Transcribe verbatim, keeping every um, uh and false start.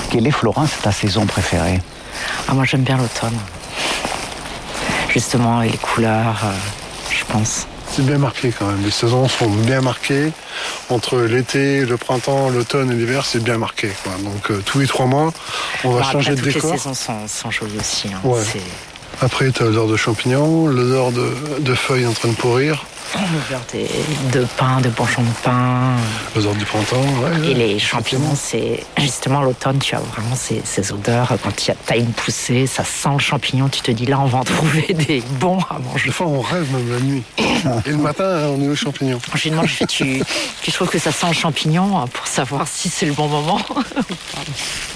Quelle est, Florence, ta saison préférée? Ah, moi, j'aime bien l'automne. Justement, et les couleurs, euh, je pense. C'est bien marqué quand même. Les saisons sont bien marquées. Entre l'été, le printemps, l'automne et l'hiver, c'est bien marqué, quoi. Donc euh, tous les trois mois, on va Alors, changer après, de toutes décor. les saisons sont, sont jolies aussi. Hein. Ouais. C'est Après, tu as l'odeur de champignons, l'odeur de, de feuilles en train de pourrir, l'odeur des- de pain, de bourgeons de pain. l'odeur du printemps. Ouais, Et ouais, les champignons, c'est justement l'automne, tu as vraiment ces, ces odeurs. Quand tu as une poussée, ça sent le champignon, tu te dis là, on va en trouver des bons à manger. Des fois, on rêve même la nuit. Et le matin, on est aux champignons. Je lui demande, je fais, tu, tu trouves que ça sent le champignon pour savoir si c'est le bon moment?